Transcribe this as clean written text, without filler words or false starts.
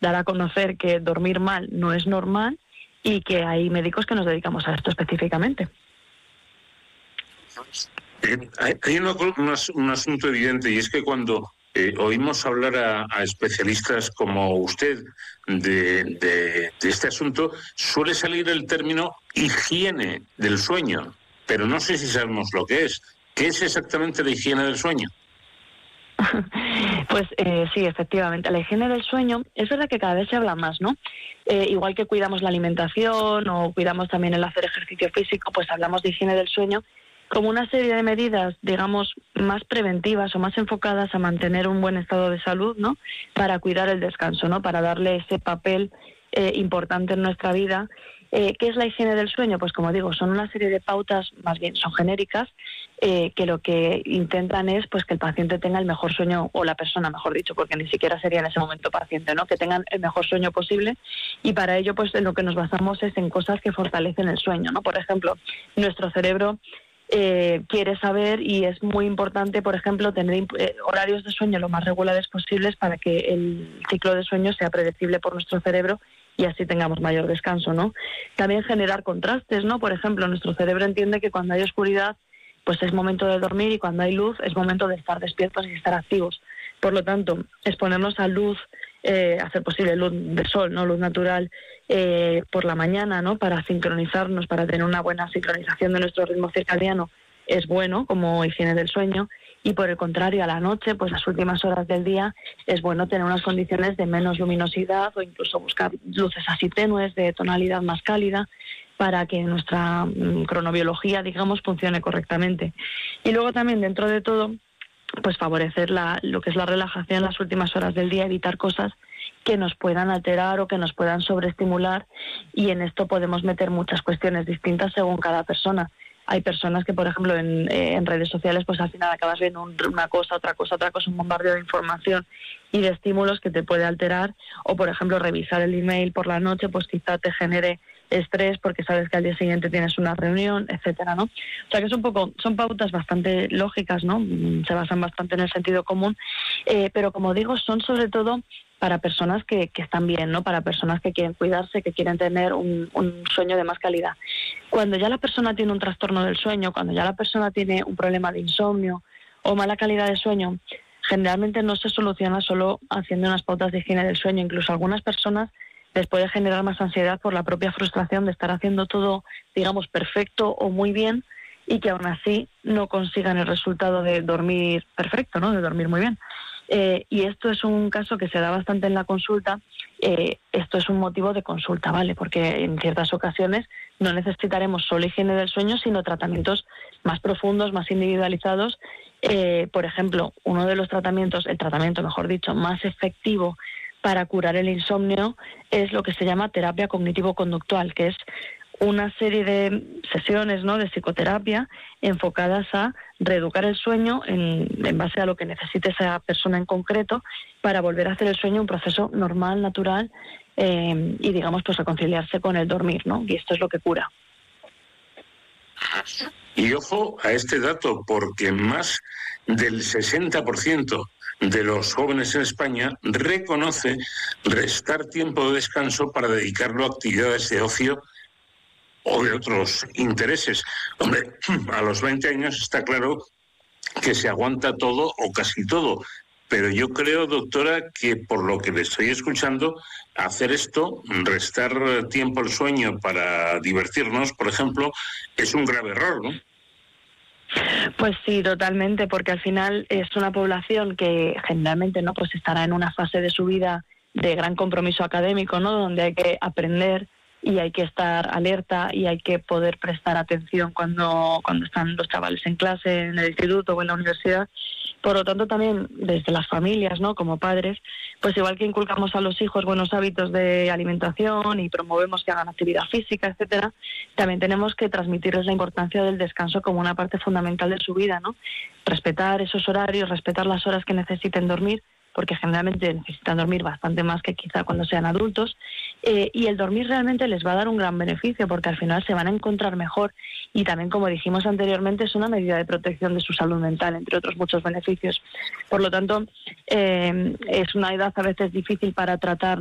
dar a conocer que dormir mal no es normal y que hay médicos que nos dedicamos a esto específicamente. Hay un asunto evidente, y es que cuando oímos hablar a especialistas como usted de este asunto, suele salir el término higiene del sueño, pero no sé si sabemos lo que es. ¿Qué es exactamente la higiene del sueño? Pues sí, efectivamente. La higiene del sueño, es verdad que cada vez se habla más, ¿no? Igual que cuidamos la alimentación o cuidamos también el hacer ejercicio físico, pues hablamos de higiene del sueño como una serie de medidas, digamos, más preventivas o más enfocadas a mantener un buen estado de salud, ¿no? Para cuidar el descanso, ¿no? Para darle ese papel importante en nuestra vida. ¿Qué es la higiene del sueño? Pues como digo, son una serie de pautas, más bien son genéricas, que lo que intentan es pues que el paciente tenga el mejor sueño, o la persona, mejor dicho, porque ni siquiera sería en ese momento paciente, ¿no? Que tengan el mejor sueño posible, y para ello pues en lo que nos basamos es en cosas que fortalecen el sueño, ¿no? Por ejemplo, nuestro cerebro quiere saber, y es muy importante, por ejemplo, tener horarios de sueño lo más regulares posibles para que el ciclo de sueño sea predecible por nuestro cerebro y así tengamos mayor descanso, ¿no? También generar contrastes, ¿no? Por ejemplo, nuestro cerebro entiende que cuando hay oscuridad, pues es momento de dormir, y cuando hay luz es momento de estar despiertos y estar activos. Por lo tanto, exponernos a luz, hacer posible luz del sol, ¿no? Luz natural por la mañana, ¿no? Para sincronizarnos, para tener una buena sincronización de nuestro ritmo circadiano, es bueno como higiene del sueño. Y por el contrario, a la noche, pues las últimas horas del día, es bueno tener unas condiciones de menos luminosidad o incluso buscar luces así tenues de tonalidad más cálida para que nuestra cronobiología, digamos, funcione correctamente. Y luego también, dentro de todo, pues favorecer lo que es la relajación en las últimas horas del día, evitar cosas que nos puedan alterar o que nos puedan sobreestimular, y en esto podemos meter muchas cuestiones distintas según cada persona. Hay personas que, por ejemplo, en redes sociales, pues al final acabas viendo una cosa, otra cosa, un bombardeo de información y de estímulos que te puede alterar, o por ejemplo revisar el email por la noche, pues quizá te genere estrés porque sabes que al día siguiente tienes una reunión, etcétera, ¿no? O sea que son pautas bastante lógicas, ¿no? Se basan bastante en el sentido común, pero como digo, son sobre todo para personas que están bien, ¿no? Para personas que quieren cuidarse, que quieren tener un sueño de más calidad. Cuando ya la persona tiene un trastorno del sueño, cuando ya la persona tiene un problema de insomnio o mala calidad de sueño, generalmente no se soluciona solo haciendo unas pautas de higiene del sueño. Incluso a algunas personas les puede generar más ansiedad por la propia frustración de estar haciendo todo, digamos, perfecto o muy bien, y que aún así no consigan el resultado de dormir perfecto, ¿no? De dormir muy bien. Y esto es un caso que se da bastante en la consulta. Esto es un motivo de consulta, ¿vale? Porque en ciertas ocasiones no necesitaremos solo higiene del sueño, sino tratamientos más profundos, más individualizados. Por ejemplo, uno de los tratamientos, el tratamiento, mejor dicho, más efectivo para curar el insomnio es lo que se llama terapia cognitivo-conductual, que es una serie de sesiones, ¿no?, de psicoterapia enfocadas a reeducar el sueño en base a lo que necesite esa persona en concreto, para volver a hacer el sueño un proceso normal, natural, y digamos pues reconciliarse con el dormir, ¿no? Y esto es lo que cura. Y ojo a este dato, porque más del 60% de los jóvenes en España reconoce restar tiempo de descanso para dedicarlo a actividades de ocio o de otros intereses. Hombre, a los 20 años está claro que se aguanta todo o casi todo, pero yo creo, doctora, que por lo que le estoy escuchando, hacer esto, restar tiempo al sueño para divertirnos, por ejemplo, es un grave error, ¿no? Pues sí, totalmente, porque al final es una población que generalmente, ¿no?, pues estará en una fase de su vida de gran compromiso académico, ¿no?, donde hay que aprender y hay que estar alerta y hay que poder prestar atención cuando están los chavales en clase, en el instituto o en la universidad. Por lo tanto, también desde las familias, ¿no?, como padres, pues igual que inculcamos a los hijos buenos hábitos de alimentación y promovemos que hagan actividad física, etcétera, también tenemos que transmitirles la importancia del descanso como una parte fundamental de su vida, ¿no? Respetar esos horarios, respetar las horas que necesiten dormir, porque generalmente necesitan dormir bastante más que quizá cuando sean adultos, y el dormir realmente les va a dar un gran beneficio, porque al final se van a encontrar mejor, y también, como dijimos anteriormente, es una medida de protección de su salud mental, entre otros muchos beneficios. Por lo tanto, es una edad a veces difícil para tratar